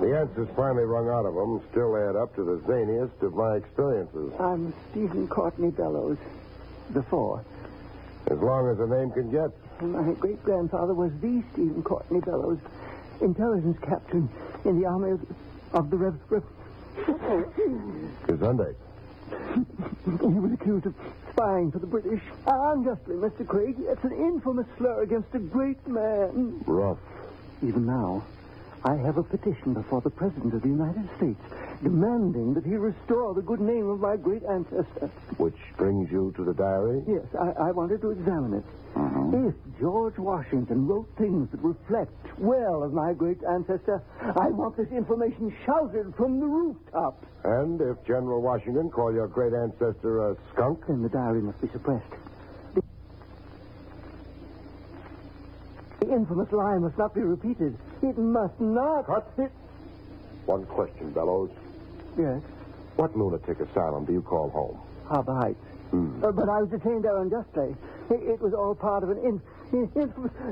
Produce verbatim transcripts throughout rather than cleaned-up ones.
The answers finally wrung out of him still add up to the zaniest of my experiences. I'm Stephen Courtney Bellows. The four. As long as a name can get. My great-grandfather was the Stephen Courtney Bellows, intelligence captain in the army of, of the Rev... Rev... Gesundheit. He was accused of spying for the British. Unjustly, Mister Craig. It's an infamous slur against a great man. Rough. Even now, I have a petition before the President of the United States demanding that he restore the good name of my great ancestor. Which brings you to the diary? Yes, I, I wanted to examine it. Mm-hmm. If George Washington wrote things that reflect well of my great ancestor, I want this information shouted from the rooftop. And if General Washington called your great ancestor a skunk? Then the diary must be suppressed. The, the infamous lie must not be repeated. It must not. Cut. It... One question, Bellows. Yes? What lunatic asylum do you call home? Harbor Heights. Hmm. Uh, but I was detained there unjustly. It, it was all part of an in... in, in,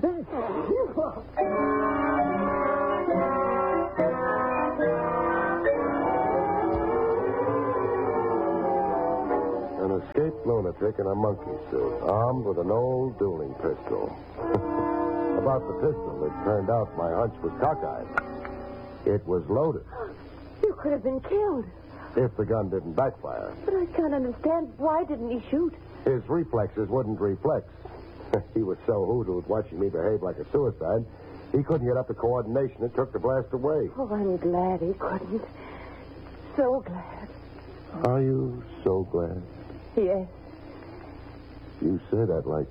An escaped lunatic in a monkey suit, armed with an old dueling pistol. About the pistol, it turned out my hunch was cockeyed. It was loaded. You could have been killed. If the gun didn't backfire. But I can't understand. Why didn't he shoot? His reflexes wouldn't reflex. He was so hoodooed watching me behave like a suicide, he couldn't get up the coordination it took to blast away. Oh, I'm glad he couldn't. So glad. Are you so glad? Yes. You say that like...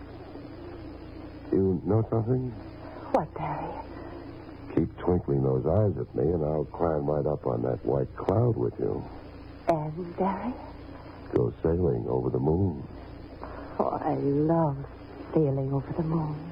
You know something? What, Barry? Keep twinkling those eyes at me, and I'll climb right up on that white cloud with you. And, Barry? Go sailing over the moon. Oh, I love sailing over the moon.